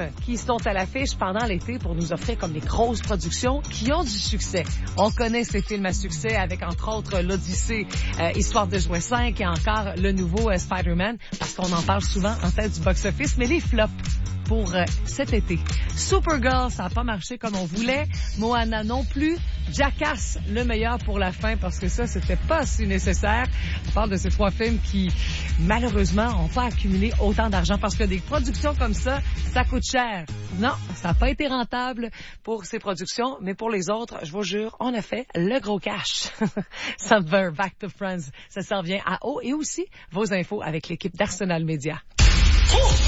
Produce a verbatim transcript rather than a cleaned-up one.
films qui sont à l'affiche pendant l'été pour nous offrir comme des grosses productions qui ont du succès. On connaît ces films à succès avec, entre autres, l'Odyssée, euh, Histoire de jouet cinq et encore le nouveau euh, Spider-Man, parce qu'on en parle souvent en tête du box-office, mais les flops pour euh, cet été. Supergirl, ça n'a pas marché comme on voulait. Moana non plus. Jackass, le meilleur pour la fin, parce que ça, c'était pas si nécessaire. On parle de ces trois films qui, malheureusement, n'ont pas accumulé autant d'argent, parce que des productions comme ça, ça coûte cher. Non, ça n'a pas été rentable pour ces productions, mais pour les autres, je vous jure, on a fait le gros cash. Summer, Back to Friends, ça s'en vient à haut, et aussi vos infos avec l'équipe d'Arsenal Média.